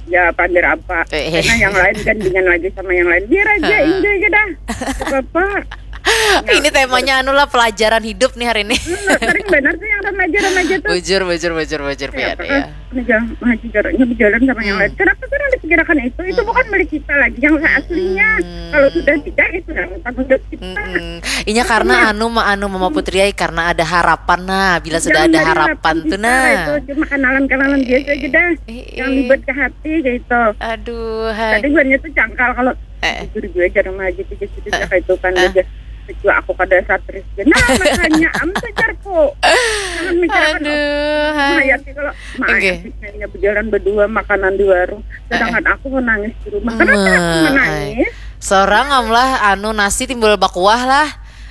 ya pandir apa. Karena yang lain gandengan lagi sama yang lain. Biar aja enjoy aja dah. Apa? Ini temanya lah pelajaran hidup nih hari ini. Sering benar sih yang remaja tuh. Bujur Pian ya. Masih jaraknya berjalan sama yang lain. Kenapa sekarang dipikirkan itu? Itu bukan milik kita lagi yang aslinya. Kalau sudah tidak itu tanggung jawab kita. Inya karena Mama Putri karena ada harapan nah. Bila sudah ada harapan tuh nah. Itu cuma kenalan biasa aja dah. Yang dibuat ke hati gitu. Aduh. Tadi gue tuh jangkal kalau jujur gue aja remaja gitu kayak itu kan aja. Kecuali aku kada satris. Nah makanya sejar kok. Jangan mikirkan Hayati kalau Hayatinya berjalan berdua makanan di warung. Sedangkan aku menangis di rumah. Kenapa aku menangis? Seorang amlah nasi timbul bakuah lah.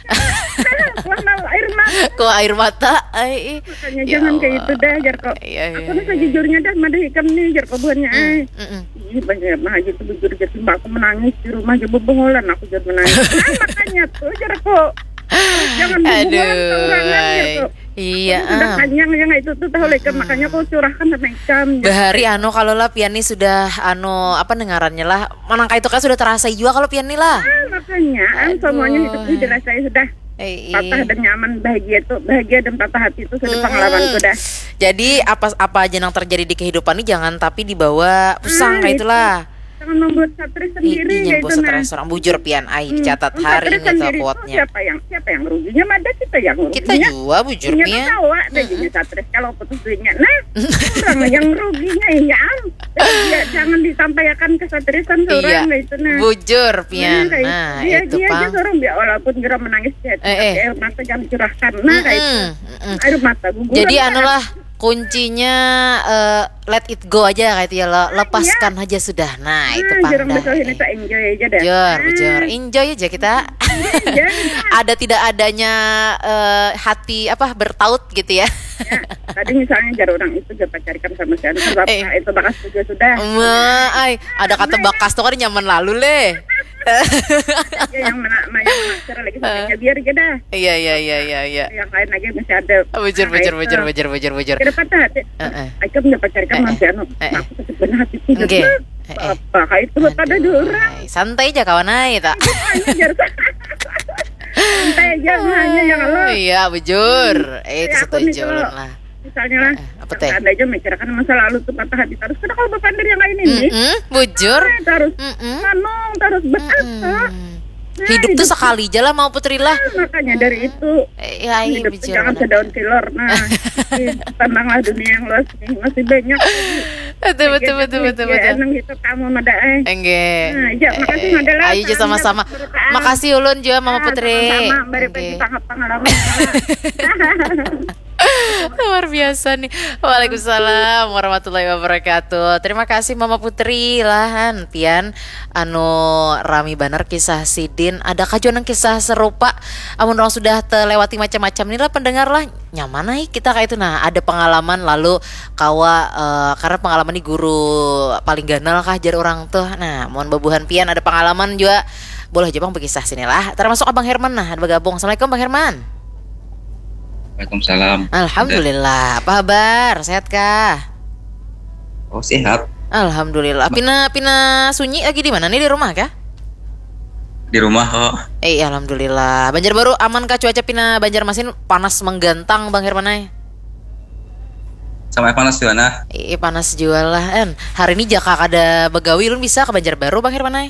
Air mata. Makanya jangan kayak itu dah jar kok. Aku nih sejujurnya dah mada hikam nih jar kok buahnya. Banyak mah gitu bujur gitu aku menangis di rumah aja beboholan aku jadi menangis. Makanya tuh jar kok. Jangan beboholan keurangan jar kok. Iya. Udah panjang yang itu tuh tahu lek makanya kau curahkan sama ikam. Bahari kalau lah Piani sudah apa dengarannya lah. Manangka itu kan sudah terasa juga kalau Piani lah. Makanya semuanya itu jelas saya sudah. Patah dan nyaman bahagia dan patah hati itu sudah pengalaman sudah. Jadi apa aja yang terjadi di kehidupan ini jangan tapi dibawa pusang kayak itulah. Jangan membuat stres sendiri gitu nah. Orang bujur Pian dicatat hari ini tuh quote-nya. Siapa yang ruginya mada kita yang ruginya. Kita juga bujur Pian. Tawa jadinya stres kalau putus duitnya. Nah, orang yang ruginya ya. Jangan disampaikan kesatrisan seorang itu nah. Bujur Pian. Nah, itu Pang. Dia orang biar walaupun geram menangis air mata jangan curahkan. Nah, kayak itu. Air mata guguran. Jadi kuncinya let it go aja kayak itu ya lepaskan aja sudah. Nah itu pandai. Kita enjoy aja dah. Bujur enjoy aja kita. Ada tidak adanya hati bertaut gitu ya. Tadi misalnya jar orang itu dapat carikan sama si anak bapak itu bakas juga sudah. Ada kata bakas tuh kan nyaman lalu leh. Yang mana cara lagi sampai biar aja dah. Iya. Yang lain lagi masih ada. Bujur. Kenapa hati? Aku mendapat carikan masih anu. Aku tetap benar hati tidak. Apa itu pada orang. Santai aja kawan tak. Santai aja hanya yang Allah. Iya bujur. Itu setuju lah. Misalnya lah, anda aja mikirkan masa lalu tuh patah hati terus. Karena kalau bapak yang lain ini, bujur, terus manong, terus betapa. Hidup tuh sekali aja lah mau Putri lah. Makanya dari itu hidup jangan sedaun kelor. Nah, tentanglah dunia yang luas nih masih banyak. Betul. Enang gitu kamu mada Enggak. Makasih madalah. Ayo sama-sama. Makasih ulun juga Mama Putri. Sama-sama. Beri pengalaman. Luar biasa nih. Waalaikumsalam warahmatullahi wabarakatuh. Terima kasih Mama Putri lahan Pian rami banar kisah Sidin. Ada kajuan kisah serupa amun orang sudah terlewati macam-macam inilah pendengar lah nyaman kita kayak itu. Nah ada pengalaman lalu kawa karena pengalaman ini guru paling ganal kah jar orang tuh. Nah mohon babuhan Pian ada pengalaman juga boleh aja Bang berkisah sini lah. Termasuk Abang Herman nah ada bergabung. Assalamualaikum Bang Herman. Waalaikumsalam. Alhamdulillah. Apa kabar? Sehat kah? Oh sehat. Alhamdulillah. Pina sunyi lagi di mana nih di rumah kah? Di rumah kok. Alhamdulillah. Banjarbaru aman kah cuaca pina Banjarmasin panas menggantang Bang Hermanai? Sama panas juga panas juga lah. Hari ini jaka ada begawi lu bisa ke Banjarbaru Bang Hermanai?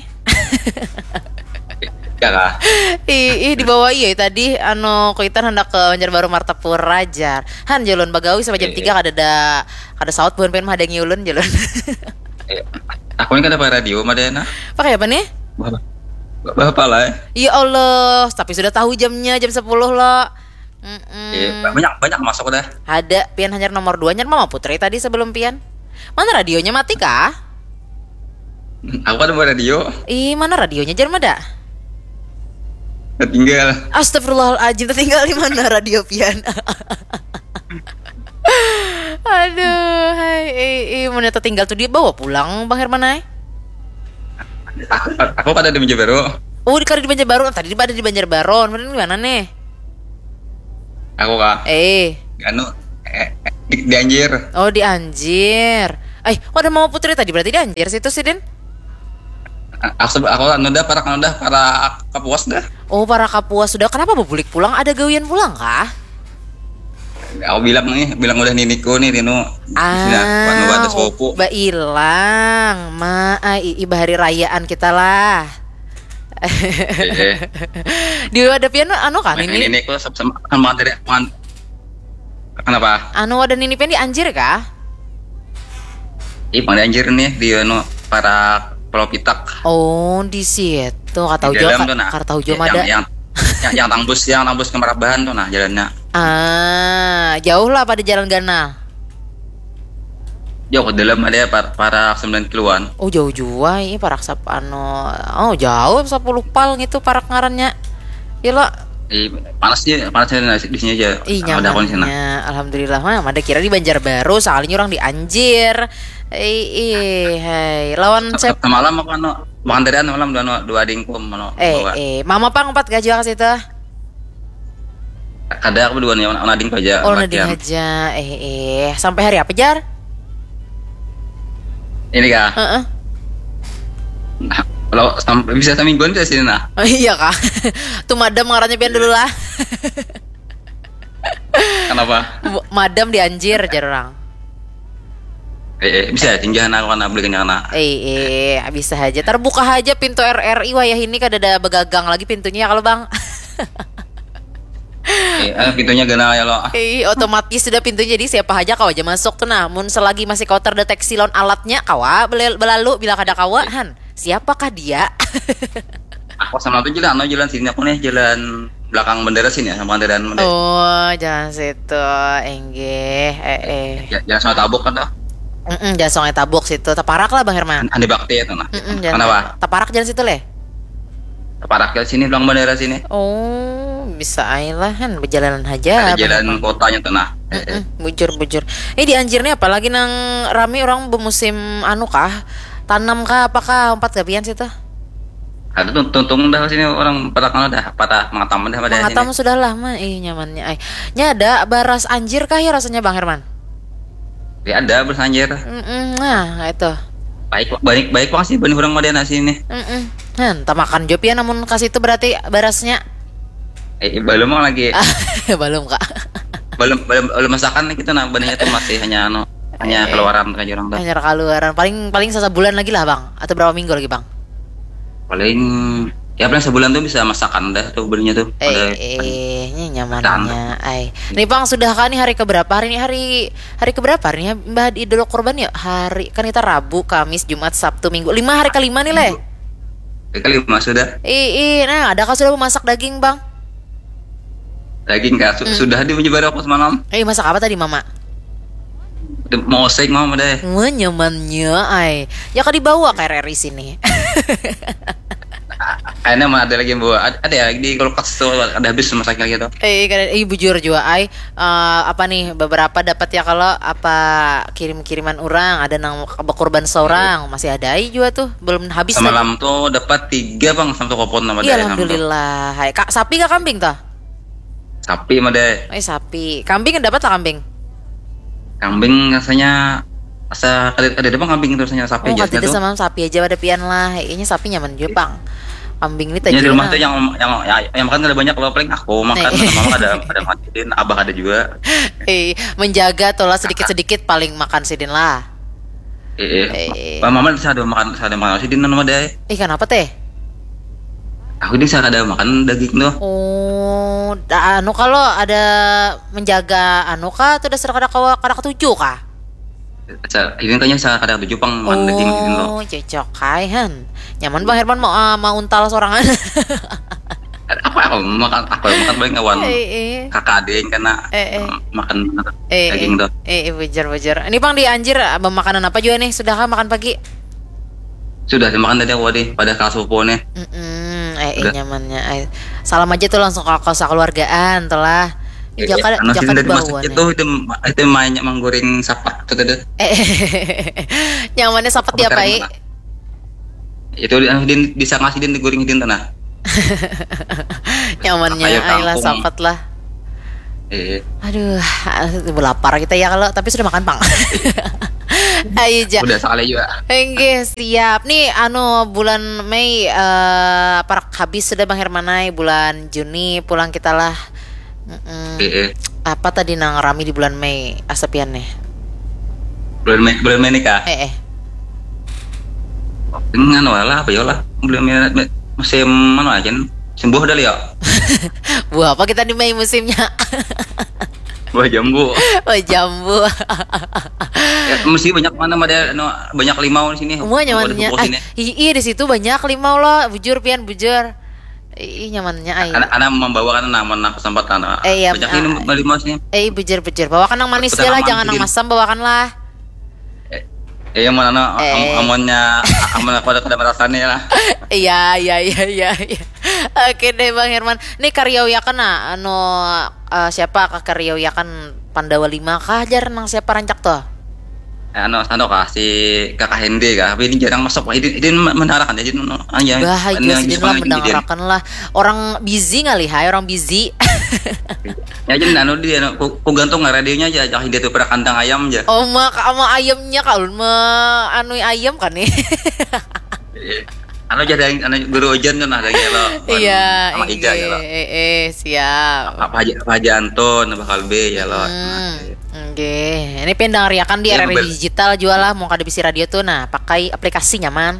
Ya kah? Di bawah tadi koitan hendak ke Banjarbaru Martapura Rajar. Han jalan bagawi sampai jam 3 kada saut bukan pengen madang ulun jalan. Aku ini kan ada radio Madena. Pakai apa nih? Bapak lah. Ya Allah, tapi sudah tahu jamnya jam 10 loh. Banyak masuk udah. Ada Pian hanya nomor 2 nyar Mama Putri tadi sebelum Pian. Mana radionya mati kah? Aku ada radio. Mana radionya jar mada? Tertinggal. Astagfirullahaladzim, tertinggal di mana radio Pian? Aduh, hai, mana tertinggal tuh dia bawa pulang Bang Hermanai? Aku pada di Banjarbaru. Oh, di Banjarbaru. Tadi ada di Banjarbaru. Mana di mana nih? Aku kah? Di Anjir. Oh, di Anjir. Kok ada Mama Putri tadi berarti di Anjir situ sih, Din? Aku para kapuas dah. Oh, para Kapuas sudah. Kenapa bulik pulang? Ada gawian pulang kah? Aku bilang udah niniku nih Rino. Ada sepupu. Ba ilang, iba hari rayaan kita lah. Di ada pian kan ini. Ini aku sama dari kenapa? Ada nini pian di Anjir kah? Pada Anjir nih di para Pulau Pitak. Oh, di situ kata Ujo ada. Yang tembus ke Marabahan tuh jalannya. Jauh lah pada jalan Gana. Jauh ke dalam ada para 9 kiloan. Oh, jauh juga ini para sapano. Oh, jauh 10 pal gitu para ngarannya. Gila. Panasnya di sini aja. Nyamannya. Alhamdulillah mah ada kira di Banjarbaru, sekalinya orang di Anjir. Lawan cep. Malam aku makan dari malam dua adingku Mama pang 4 gaji ka situ. Kada aku dua nih ading aja. Oh, nading aja. Sampai hari apa, Jar? Ini kah? Kalau sampai bisa semingguan bisa sini nah. Oh, iya kah? Tuh madam ngarannya pian dulu lah. Kenapa? Madam di Anjir jar orang. Bisa tinggihan aku karena beli kenyang. Bisa aja. Terbuka aja pintu RRI wayah ini kada ada begagang lagi pintunya kalau Bang. Pintunya gana ya lo. Otomatis sudah pintunya jadi siapa aja kau aja masuk tuh namun selagi masih kau terdeteksi lawan alatnya kawa belalu bila kada kawahan. Siapakah dia? Aku sama tuh jalan sini aku nih jalan belakang bendera sini ya sama bendera. Oh, jalan situ enggeh. Jalan sama tabuk kan tuh. Jalan Sungai Tabuk situ. Taparak lah Bang Herman. Andi Bakti itu nah. Kenapa? Taparak jalan situ leh. Taparak jalan sini belakang bendera sini. Oh, bisa aja kan berjalan aja. Ada jalan kotanya tuh nah. Bujur. Di Anjir nih apalagi nang rame orang bermusim kah? Tanam kah apakah 4 gabian situ? Ada tuntung dah sini orang pada mengatam dah pada. Mengatam sudah lah mah nyamannya. Nya ada baras Anjir kah ya rasanya Bang Herman? Ya ada baras Anjir. Nah, itu. Baik sih benih orang Madena sini. Tak makan job ya namun kasih itu berarti barasnya. Belum lagi. Belum Kak. belum masakan kita nah benihnya tuh masih hanya keluaran aja orang dah. Hanya keluaran paling sebulan lagi lah Bang atau berapa minggu lagi Bang? Paling sebulan tuh bisa masakan dah tuh benihnya tuh. Nyamannya. Nih Bang sudah kan nih hari keberapa hari ini hari keberapa hari ini Mbah Idul Kurban ya? Hari kan kita Rabu, Kamis, Jumat, Sabtu, Minggu. 5 hari kelima nih leh. Kelima sudah. Nah adakah sudah memasak daging Bang? Daging kah? Sudah menyebar aku semalam. Masak apa tadi Mama? Mau steak Mama deh. Nyamannya ya kan dibawa ke RRI sini. Kayaknya mah ada lagi yang bawa. Ada ya di kulkas tuh ada habis masak lagi tuh. Bujur juga apa nih beberapa dapat ya kalau apa kirim-kiriman orang ada nang berkorban seorang masih ada juga tuh belum habis. Semalam tuh dapat 3 Bang satu kopon sama dia. Alhamdulillah. Kak sapi kah kambing toh? Sapi mah deh. Sapi. Kambing dapat lah kambing. Kambing rasanya ada Bang kambing itu rasanya sapi aja tuh. Sama sapi aja pada pian lah. Kayaknya sapi nyaman juga Bang. Kambing ini tadi. Di rumah tuh yang makan ada banyak loh paling aku makan mama ada makan abah ada juga. Menjaga toh lah sedikit-sedikit paling makan sidin lah. Mama ada makan sidin nama deh. Kenapa teh? Aku ini ada makan daging tuh. Oh, kalau ada menjaga kah tuh dasar kada ketujuh kah? Ini kayaknya saya kadang 7 Bang makan daging gitu loh. Oh, cocok kaihan. Nyaman Bang Herman mau untal sorangan. Aku makan baik ngawan. Kakak adek karena makan daging tuh. Bujur. Ini Bang di Anjir makanan apa juga nih? Sudahkah makan pagi? Sudah makan tadi aku pada kasuponya. Nyamannya. Salam aja tuh langsung ke keluargaan telah. Jangan dibawa itu mainnya menggoreng sapat tuh tadi. Nyamannya sapat dia Pak. Itu bisa ngasih digoreng tanah. Nyamannya lah sapat lah. Aduh, lapar kita ya kalau tapi sudah makan pang. Ayo ja. Udah sekali juga. Oke, siap. Nih bulan Mei habis sudah Bang Hermanai, bulan Juni pulang kita lah. Apa tadi nang rami di bulan Mei asapiannya? Bulan Mei nikah. Dengan wala apa ya lah bulan Mei musim mana aja sembuh dah ya. Buah apa kita di Mei musimnya? Buah jambu. Oh jambu. Ya, mesti banyak mana ada banyak limau di sini. Semua nyamannya. Iya di situ banyak limau loh. Bujur pian bujur. Nyamannya ay. Anak membawakan nama kesempatan. Iya. Banyak ini limau sini. Bujur. Bawakan yang manis dia lah, jangan yang masam bawakan lah. Iya mana amonnya pada rasanya lah. Iya. Oke deh Bang Herman. Nih karyawiakan siapa kah karyawiakan Pandawa 5 kah jar nang siapa rancak tuh? Kah si Kakak Hende kah, tapi ini jarang masuk. Ini menarakan jadi bahaya sih lah mendengarkan lah. Orang busy kali orang busy. Ya jadi dia ku gantung radionya aja, jangan dia tuh pada kandang ayam aja. Oh sama ayamnya kalau ayam kan nih. Jadi guru ujian tuh ada lo. Iya. Sama Iga ya lo. Siap. Apa aja Anton bakal B ya lo. Oke. Ini pendang riakan di RRI digital jual lah mau kada bisi radio tuh pakai aplikasi nyaman.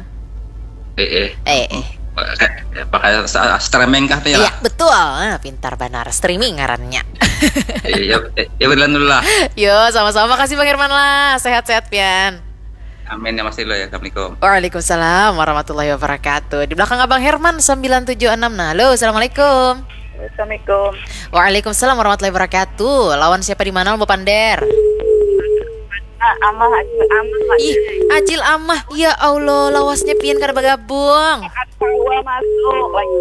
Pakai streaming kah tuh ya? Iya betul. Pintar benar streaming ngarannya. Ya berlan dulu lah. Yo sama-sama kasih Bang Herman lah. Sehat-sehat pian. Amin ya Mas Ilo ya. Assalamualaikum. Waalaikumsalam warahmatullahi wabarakatuh. Di belakang Abang Herman 976. Halo, assalamualaikum. Assalamualaikum. Waalaikumsalam warahmatullahi wabarakatuh. Lawan siapa di mana Mbak Pander? Amah. Ih, Acil Amah. Ya Allah, lawasnya pian kada bergabung. Tawa masuk lagi.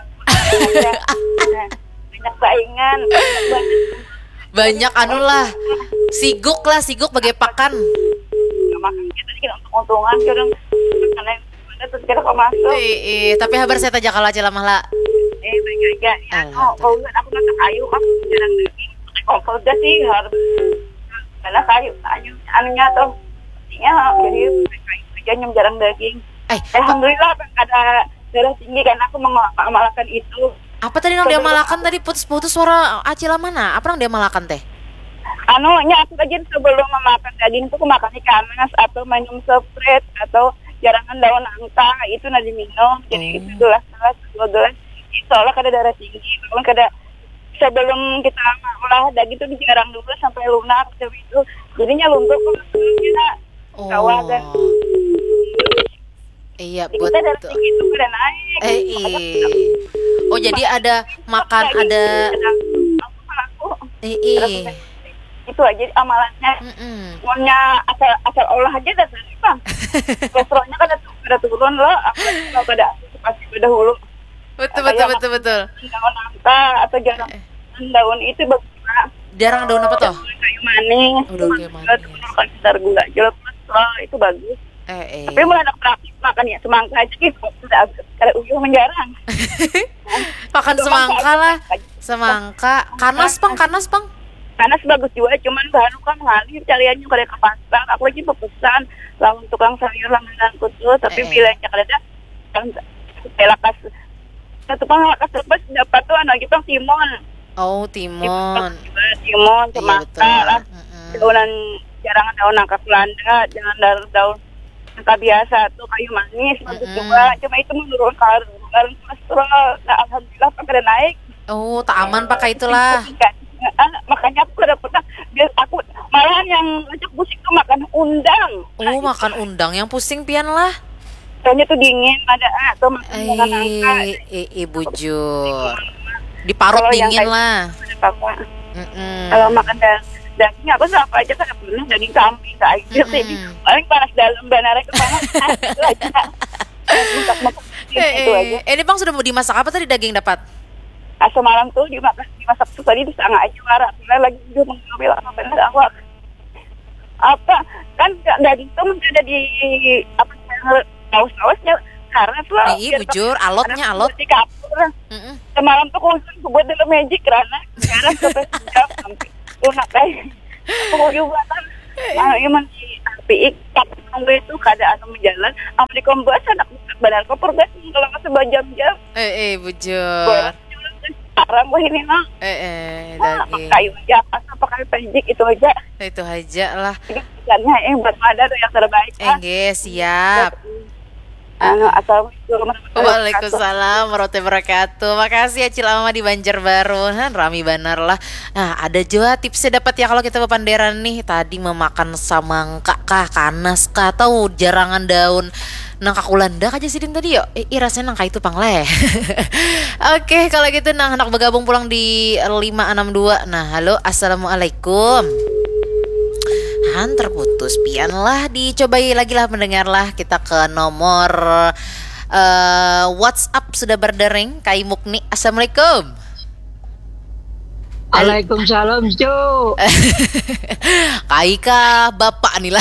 Banyak saingan. Banyak lah. Siguk bagai pakan. Makan kita dikit untung-untungan kadang karena terus kita kok masuk. Tapi habar saya tajak kalau Acil Amah lah. Baik aja. Kalau aku masak kayu aku jarang daging. Kompor dah sih harus karena kayu anunya tuh artinya jadi kayu jarang daging. Alhamdulillah ada darah tinggi kan aku mengamalkan itu. Apa tadi yang dia malakan tadi putus-putus suara Acil mana? Apa yang dia malakan teh? Aku aja sebelum memakan daging itu aku makan ikan mas atau minum Sprite atau jarangan daun nangka itu nanti minum. Jadi itu gelas 2 gelas. Soalnya kada darah tinggi, kalau kada sebelum kita olah daging itu dijarang dulu sampai lunak itu. Jadinya luntur kita kawah dan iya buat itu udah naik. Oh jadi ada makan ada. Itu aja amalannya. Pokoknya asal olah aja dah Bang. Kolesterolnya kan ada turun loh. Kalau ada pasti udah hulu. Betul. Daun nangka atau jarang daun itu bagus. Jarang daun apa toh? Kayu manis. Kayu manis. Turunkan kadar gula jelas itu bagus. Tapi mulai ada praktik makan ya semangka aja gitu. Sudah kada uyuh menjarang. Makan semangka lah. Semangka. Kanas Bang. Panas bagus juga, cuman bahan kan ngalir cariannya kada ke pasar. Aku lagi pesan lawan tukang sayur langganan khusus, tapi pilihannya kada ada. Kan pelakas. Tukang lakas lepas dapat tuh kita timun. Oh, timun. Timun, semangka lah. Daunan jarangan daun nangka Belanda, jangan daun nangka biasa tuh kayu manis bagus juga. Cuma itu menurunkan kolesterol. Alhamdulillah kada naik. Oh, tak aman pakai itulah. Makanya aku udah pernah aku malahan yang ngajak pusing tuh makan undang. Makan undang yang pusing pian lah. Soalnya tuh dingin ada atau makan nangka. Bujur. Diparut dingin lah. Kalau makan daging aku apa aja kan pernah daging kambing aja sih. Paling panas dalam benar ke panas aja. Ini Bang sudah mau dimasak apa tadi daging dapat? Semalam tuh dimasak tuh tadi di setengah aja marah. Lagi dia mengambil aku apa kan daging tuh ada di saus-sausnya karena tuh bujur alotnya alot. Di kapur. semalam tuh aku buat dulu magic karena sekarang sampai sejam sampai lunak kayak aku juga kan gimana sih tapi ikat nunggu itu keadaan menjalan amat di kompas anak badan koper guys kalau nggak sebajam-jam bujur sekarang gue ini kayu aja apa kayu magic itu aja lah karena buat ada yang terbaik siap. Assalamualaikum. Waalaikumsalam warahmatullahi wabarakatuh. Makasih ya Cilama di Banjarbaru. Rami Banar lah. Nah, ada juga tipsnya dapat ya kalau kita bepanderan nih. Tadi memakan samangka kah, kanas kah, atau jarangan daun nangka kulanda aja sih tadi yo. Rasanya nangka itu pangleh. Oke, kalau gitu anak bergabung pulang di 562. Nah, halo, assalamualaikum. Terputus pian lah, dicobai lagi lah mendengar lah. Kita ke nomor WhatsApp sudah berdering. Kai Mukni, assalamualaikum. Waalaikumsalam cu. Kai kah bapak nih lah.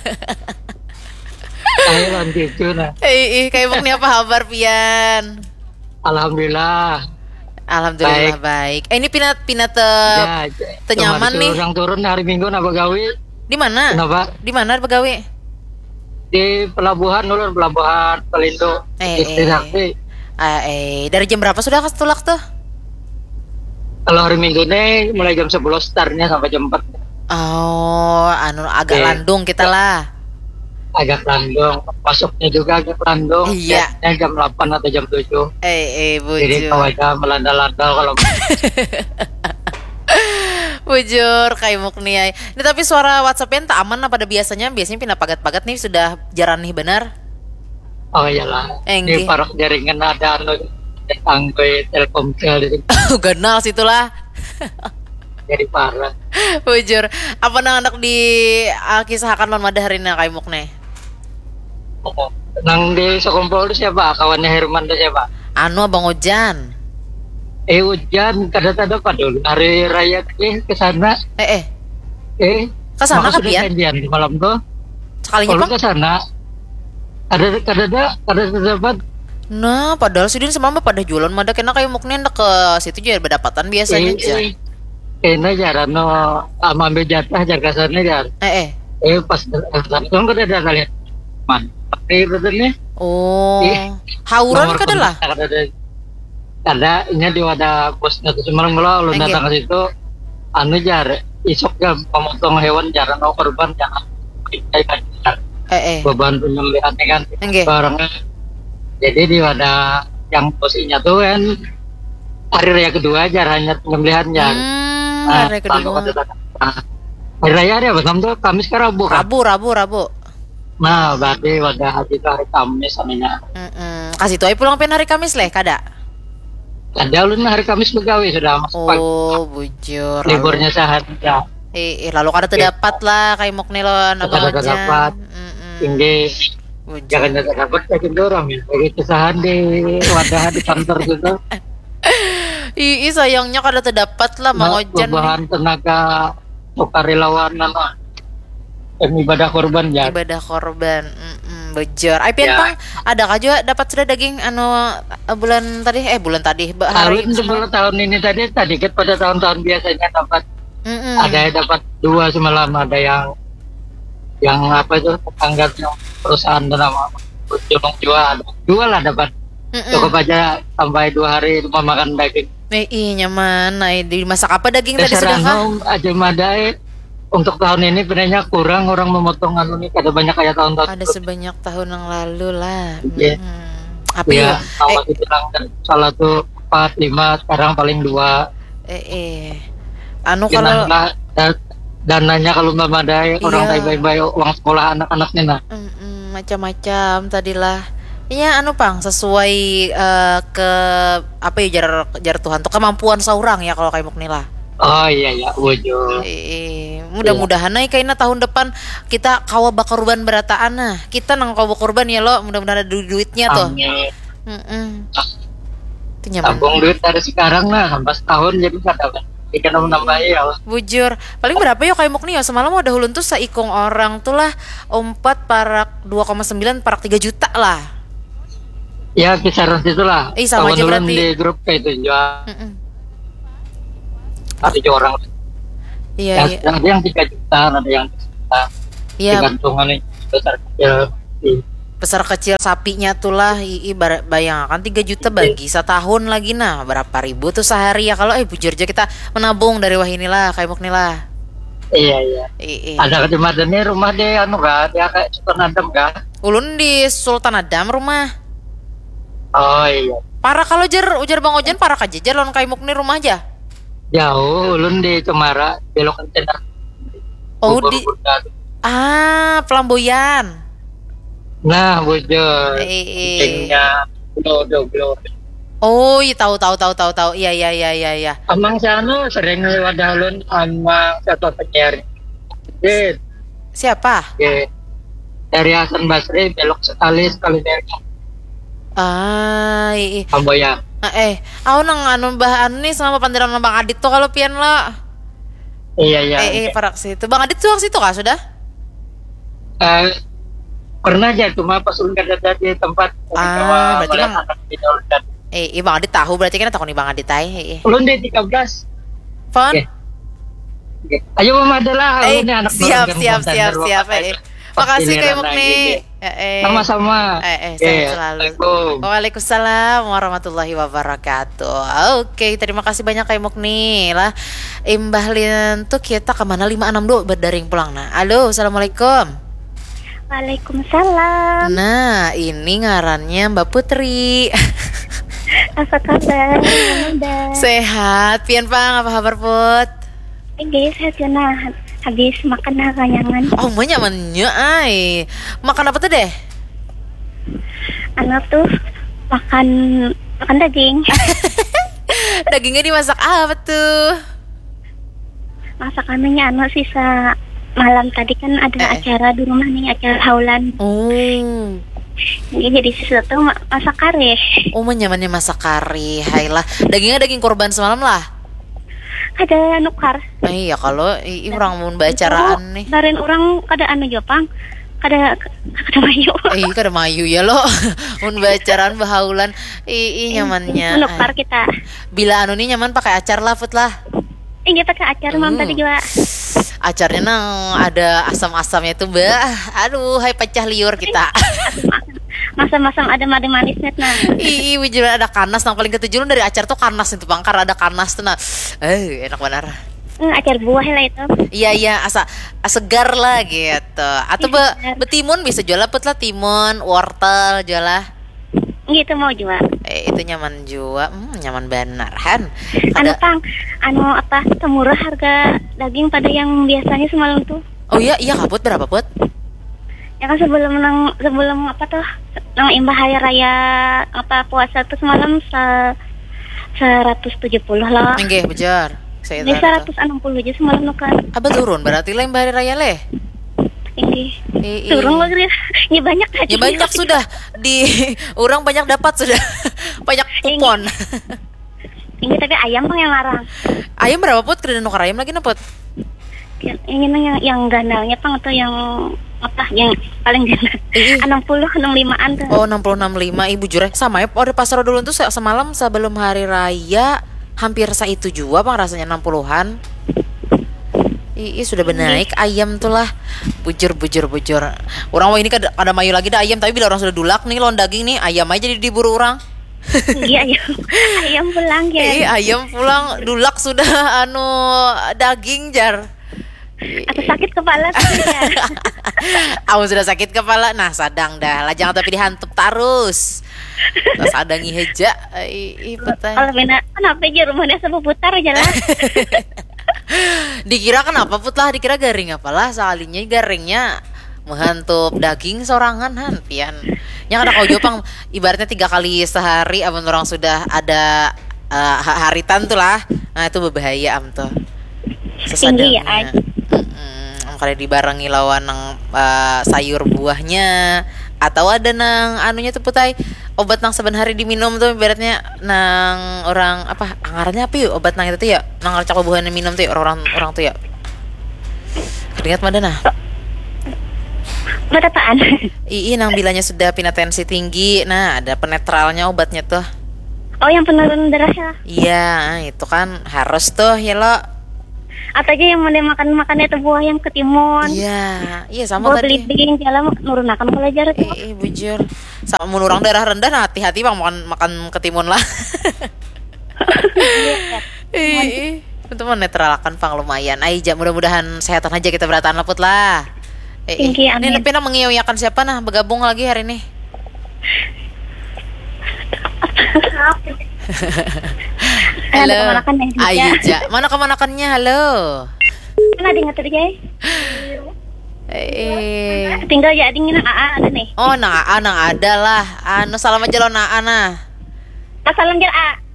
Kai lanjut cu nah. Kai Mukni apa kabar pian? Alhamdulillah baik. Ini pinat nyaman nih. Orang turun hari Minggu napa gawe? Di mana? Kenapa? Di mana pegawai? Di pelabuhan Pelindo. Dari jam berapa sudah ketulak tuh? Kalau hari Minggu nih mulai jam 11 startnya sampai jam 4. Oh, agak landung kita lah. Agak landung, masuknya juga agak landung. Iya. Jam 8 atau jam 7. Bujur. Jadi kawaja melanda-landa kalau Bujur kayak Mukni. Ini tapi suara WhatsApp-nya tak aman lah pada biasanya pindah pagat-pagat nih sudah jarang nih benar. Oh iyalah. Ini parok jaringan ada tanggoy Telkomsel di Genal situlah. Jadi parah. Bujur. Apa anak di kisahkan lon mada hari ini kayak Mukni? Nang di Sokompol itu siapa? Kawannya Herman itu siapa? Abang Ojan. Hujan kada dulu hari raya ke sana. Ke sana kan pian di malam tuh. Sekalinya Bang ke sana. Kada dapat. Nah, padahal sidin semalam pada jualan mada kena kayak Mukni ndak ke situ juga pendapatan biasanya aja. Kena jaran no ambil jatah jaga sana jar. Pas langsung kada ada lihat. Man. Tapi betulnya. Oh. Hauran kada lah. Ada ini di wadah posnya tuh semalam lo datang ke situ jar isok jam pemotong hewan jarang korban jangan beban penyembelihan kan barangnya. Jadi di wadah yang posisinya tuh kan hari raya kedua jarangnya penyembelihan hari kedua. Hari raya ada apa tuh Kamis ke Rabu kan? Rabu. Nah berarti wadah hari itu hari Kamis anehnya. Kasih tuh pulang pen hari Kamis leh kada. Ada ulun hari Kamis begawe sudah masuk pagi. Bujur. Liburnya sehari ya. Lalu kada terdapat lah kayak Mukni lon abang aja. Dapat. Tinggi. Jangan dapat yakin dorong ya. Begitu sahan di wadah di kantor gitu. Sayangnya kada terdapat lah Mang Ojan. Bahan tenaga sukarelawan ibadah korban ya. Ibadah korban. Bujur. Pian Pang, ada kah juga dapat sudah daging bulan tadi hari sebelum tahun ini tadi ket pada tahun-tahun biasanya dapat. Ada yang dapat 2 semalam, ada yang apa itu tetangga perusahaan nama jual lah dapat. Cukup aja sampai 2 hari rumah makan daging. Nyaman. Dimasak apa daging tadi sudah kah? Aja madai. Untuk tahun ini sebenarnya kurang orang memotong nih kada banyak kayak tahun-tahun. Ada sebanyak tahun yang lalu lah. Api ya. Awal itu salah tuh 4, 5, sekarang paling 2. Kalau dananya kalau memadai orang bayi-bayi uang sekolah anak-anaknya nah. Macam-macam tadilah. Iya Pang sesuai ke apa ya jar Tuhan tuh kemampuan seorang ya kalau kayak Mukni lah. Oh iya wujud. Mudah-mudahan kayaknya tahun depan kita kawa bakorban berataan nah. Kita nang kawa bakorban ya lo, mudah-mudahan ada duitnya tuh. Itu nyaman. Tabung duit dari sekarang lah sampai setahun jadi kada ikan nambah ya. Bujur. Paling berapa ya kayak Mukni ya semalam ada hulun tuh saikong orang tuh lah 4 parak 2,9 parak 3 juta lah. Ya kisaran situlah. Sama aja berarti. Di grup kayak itu jual. Ada orang. Iya. Ada yang 3 juta, ada yang 1 juta. Iya. Tergantung besar kecil. Besar kecil sapinya tuh lah, bayangkan 3 juta bagi setahun lagi, nah berapa ribu tuh sehari ya. Kalau bujur aja kita menabung dari wah inilah kayak muk inilah. Iya. Ada kecamatan nih rumah deh dia kayak Sultan Adam kan. Ulun di Sultan Adam rumah. Oh iya. Parah kalau ujar Bang Ojan parah aja lon kayak muk nih rumah aja. Jauh, ulun di Cemara, belok kontainer. Oh di Pelamboyan. Nah, bujur. Tingnya Glow. Oh, iya tahu. Iya. Amang sana sering lewat dalun sama satu penyiar. Siapa? Dari Hasan Basri belok sekali dari. Iya. Kamboya. Aku nang bahan nih sama pandiran Bang Adit tuh kalau pian lah. Iya. Parak situ. Bang Adit tuh situ kah sudah? Pernah aja cuma pas ulun ada di tempat berarti Bang Bang Adit tahu berarti kan tahu nih Bang Adit ulun di 13 Fon ayo mama adalah ulun anak siap makasih kayak Mukni sama-sama sehat selalu. Waalaikumsalam warahmatullahi wabarakatuh. Oke, terima kasih banyak kayak Mukni lah. Imbahlin tuh kita kemana 562 berdaring pulang. Nah, halo, assalamualaikum. Waalaikumsalam. Nah, ini ngarannya Mbak Putri. Apa kabar? Sehat, pian Pang, apa kabar Put? Sehat ya, habis makan kanyangan. Oh, nyamannya ay. Makan apa tuh deh? Anak tuh makan daging. Dagingnya dimasak apa tuh? Masakannya sisa malam tadi kan ada acara di rumah nih, acara haulan. Oh. Jadi sesuatu masak kare. Oh, nyamannya masak kare. Hailah. Dagingnya daging korban semalam lah. Ada nukar. Iya, kalau orang mau bacaraan nih. Darin orang kada Jopang. Kada mayu. Kada mayu ya lo. Mun bacaraan bahaulan. Nyamannya. Nukar kita. Bila nih nyaman pakai acar lah, Put lah. Iya pakai acar mam tadi juga. Acarnya nang ada asam-asamnya tuh Mbak. Aduh, hai pecah liur kita. Masam-masam ada made manisnya nah. Wujud ada kanas nang paling ketujuh dari acar tuh kanas itu Bang, karena ada kanas tuh nah. Enak benar. Acar buah lah itu. Iya, segar lah gitu. Atau betimun bisa jual Put lah, timun, wortel jual lah. Gitu mau juga. Itu nyaman juga, nyaman benar Han. Pang, temurah harga daging pada yang biasanya semalam tuh. Oh iya Put, berapa Put? Ya kan sebelum imbah hari raya puasa tuh semalam 170 lah. Nggih, bejar. Ini 160 aja semalam kan. Apa turun berarti lah imbah hari raya leh? Turun lagi ya banyak aja. Ya banyak sudah orang banyak dapat sudah. Banyak kupon. Ini tapi ayam Bang yang larang. Ayam berapa Put? Kena nukar ayam lagi Put? Ini yang gandalnya Bang atau yang yang paling gandal. 65-an tuh. Oh, 60-65 ibu jure. Sama ya pada pasar dulu tuh semalam sebelum hari raya hampir itu juga Bang rasanya 60-an. Sudah benaik ayam tuh lah. Bujur. Orang ini kan ada mayu lagi dah ayam, tapi bila orang sudah dulak nih lon daging nih, ayam aja jadi diburu orang. Iya, ayam pulang ya. Ayam pulang dulak sudah daging jar. Atau sakit kepala sudah. Aku sudah sakit kepala. Nah, sadang dah. Lah jangan tapi dihantup terus. Terus sadangi heja. Kalau benar kenapa aja rumahnya seputar aja lah. Dikira kenapa Put lah, dikira garing apalah, sekalinya garingnya menghantup daging sorangan han pian. Yang ada kau Jopang ibaratnya 3 kali sehari amun orang sudah ada haritan tuh lah. Nah, itu berbahaya am tuh. Sesadangnya. Kalau dibarengi lawan nang sayur buahnya atau ada nang anunya tuh Putai obat nang saben hari diminum tuh ibaratnya nang orang ngarannya apa yuk obat nang itu tuh ya nang cak buahnya minum tuh ya orang tuh ya keringat mana nah Obat apaan? Nang bilangnya sudah pindah tensi tinggi. Nah, ada penetralnya obatnya tuh. Oh, yang penurun darah ya? Iya, itu kan harus tuh ya lo. Atau aja yang mau makan itu buah yang ketimun. Iya sama buah tadi. Buah belimbing jalan nurunakan belajar tuh. Bujur. Sama menurang darah rendah, nah hati-hati bang makan ketimun lah. Itu menetralkan pang lumayan. Aja mudah-mudahan sehatan aja kita berataan leput lah. Tinggi, amin. Ini Pina mengiyakan siapa nah bergabung lagi hari ini? Halo. Mana kemanakannya? Halo. Mana di ngatur ya? Tinggal ya dingin ada nih. Oh, nang ada lah. Salam aja lo nah. Salam aja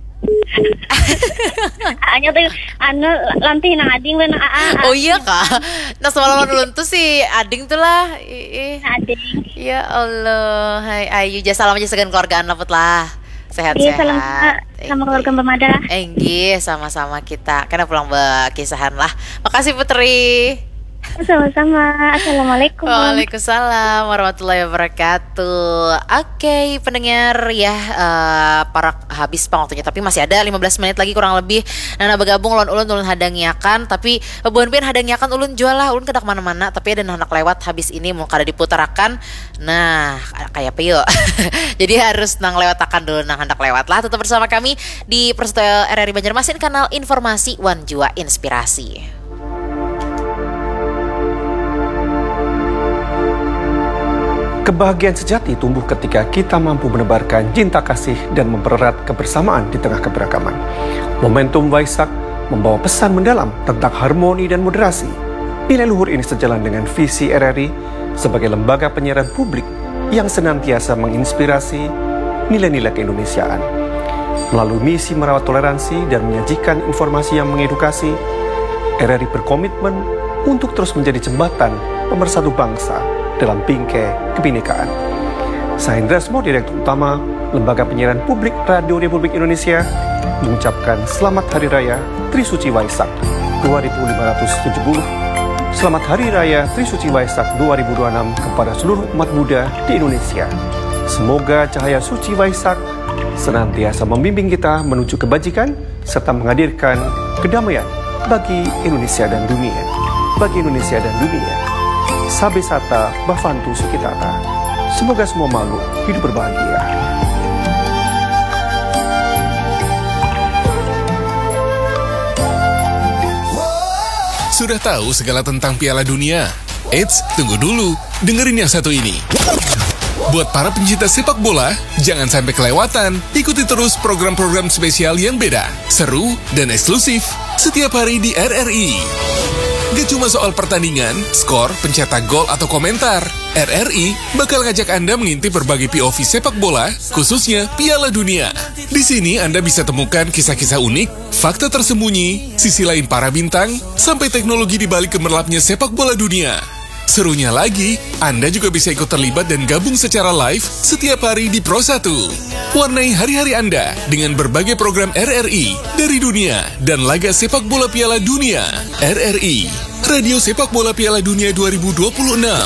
Anya tuh lanti nang ading we nang Oh iya kak. Nah semalam dulu tuh si ading tuh lah. Ading. Ya Allah. Hai Ayu, salam aja segan keluargaan lepet lah. Sehat-sehat. Salam sama keluarga Mbak Mada. Sama-sama kita. Karena pulang berkisahan lah. Makasih Putri. Sama-sama. Assalamualaikum. Waalaikumsalam warahmatullahi wabarakatuh. Oke, pendengar ya, para habis pang waktunya, tapi masih ada 15 menit lagi kurang lebih. Nana bergabung ulun hadangiakan, tapi bukan hadangiakan ulun jual lah, ulun kedak mana-mana, tapi ada anak lewat habis ini mau kada diputarakan. Nah, kayak apa yuk? Jadi harus nang lewatakan dulu nang hendak lewat lah. Tetap bersama kami di Prasetyo RRI Banjarmasin, kanal Informasi Wan Jua Inspirasi. Kebahagiaan sejati tumbuh ketika kita mampu menebarkan cinta kasih dan mempererat kebersamaan di tengah keberagaman. Momentum Waisak membawa pesan mendalam tentang harmoni dan moderasi. Nilai luhur ini sejalan dengan visi RRI sebagai lembaga penyiaran publik yang senantiasa menginspirasi nilai-nilai keindonesiaan. Melalui misi merawat toleransi dan menyajikan informasi yang mengedukasi, RRI berkomitmen untuk terus menjadi jembatan pemersatu bangsa dalam bingkai kebinekaan. Saya Indra Smo, Direktur Utama Lembaga Penyiaran Publik Radio Republik Indonesia, mengucapkan Selamat Hari Raya Trisuci Waisak 2570. Selamat Hari Raya Trisuci Waisak 2026 kepada seluruh umat Buddha di Indonesia. Semoga cahaya suci Waisak senantiasa membimbing kita menuju kebajikan serta menghadirkan kedamaian bagi Indonesia dan dunia. Sabe Sata Bavantu Sukitata. Semoga semua makhluk hidup berbahagia. Sudah tahu segala tentang Piala Dunia? Eits, tunggu dulu. Dengerin yang satu ini. Buat para pencinta sepak bola, jangan sampai kelewatan. Ikuti terus program-program spesial yang beda, seru, dan eksklusif setiap hari di RRI. Gak cuma soal pertandingan, skor, pencetak gol, atau komentar. RRI bakal ngajak Anda mengintip berbagai POV sepak bola, khususnya Piala Dunia. Di sini Anda bisa temukan kisah-kisah unik, fakta tersembunyi, sisi lain para bintang, sampai teknologi di balik gemerlapnya sepak bola dunia. Serunya lagi, Anda juga bisa ikut terlibat dan gabung secara live setiap hari di Pro 1. Warnai hari-hari Anda dengan berbagai program RRI dari dunia dan laga sepak bola Piala Dunia. RRI, Radio Sepak Bola Piala Dunia 2026.